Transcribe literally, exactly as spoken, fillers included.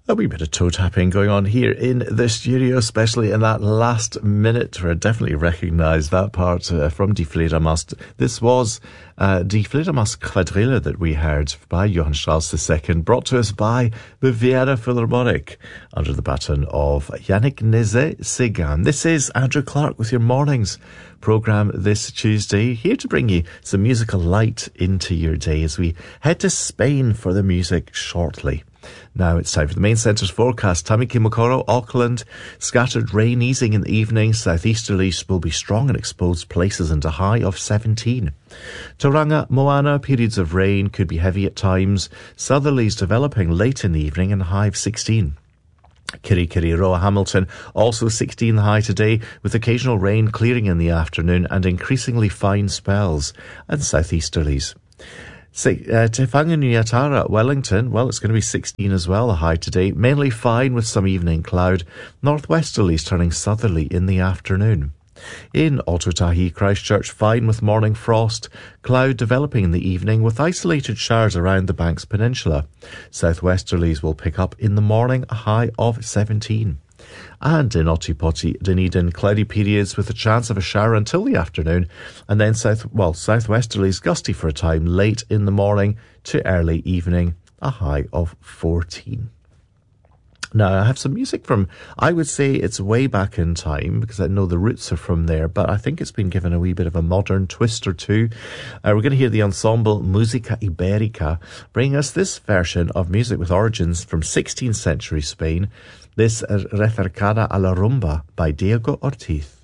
A wee bit of toe tapping going on here in the studio, especially in that last minute where I definitely recognise that part uh, from Die Fledermaus. This was uh, Die Fledermaus Quadrille that we heard by Johann Strauss the Second, brought to us by the Vienna Philharmonic under the baton of Yannick Nézet-Séguin. This is Andrew Clark with your mornings programme this Tuesday, here to bring you some musical light into your day as we head to Spain for the music shortly. Now it's time for the main centre's forecast. Tamaki Mokoro, Auckland, scattered rain easing in the evening. Southeasterlies will be strong in exposed places and a high of seventeen. Tauranga, Moana, periods of rain could be heavy at times. Southerlies developing late in the evening and a high of sixteen. Kirikiri, Roa, Hamilton, also sixteen the high today, with occasional rain clearing in the afternoon and increasingly fine spells and southeasterlies. Uh, Te Whanganui-a-Tara, Wellington, well, it's going to be sixteen as well, the high today. Mainly fine with some evening cloud. Northwesterlies turning southerly in the afternoon. In Ōtautahi, Christchurch, fine with morning frost. Cloud developing in the evening with isolated showers around the Banks Peninsula. Southwesterlies will pick up in the morning, a high of seventeen. And in Otipoti, Dunedin, cloudy periods with a chance of a shower until the afternoon, and then south well southwesterlies gusty for a time late in the morning to early evening, a high of fourteen. Now, I have some music from, I would say it's way back in time, because I know the roots are from there, but I think it's been given a wee bit of a modern twist or two. Uh, we're going to hear the ensemble Música Ibérica bring us this version of music with origins from sixteenth century Spain. This is Recercada a la Rumba by Diego Ortiz.